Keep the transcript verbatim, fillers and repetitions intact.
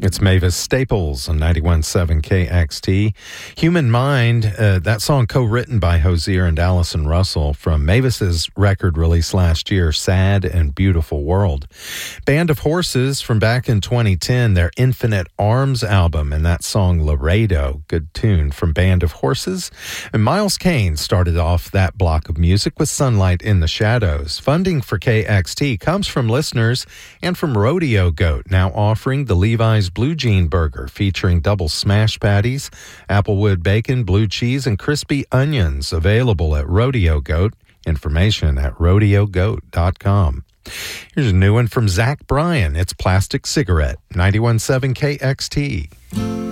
It's Mavis Staples on ninety-one point seven K X T. Human Mind, uh, that song co-written by Hozier and Allison Russell from Mavis's record release last year, Sad and Beautiful World. Band of Horses from back in twenty ten, their Infinite Arms album, and that song Laredo, good tune from Band of Horses. And Miles Kane started off that block of music with Sunlight in the Shadows. Funding for K X T comes from listeners and from Rodeo Goat, now offering the Levi's Blue Jean Burger featuring double smash patties, applewood bacon, blue cheese, and crispy onions, available at Rodeo Goat. Information at rodeo goat dot com. Here's a new one from Zach Bryan. It's Plastic Cigarette, ninety-one point seven K X T.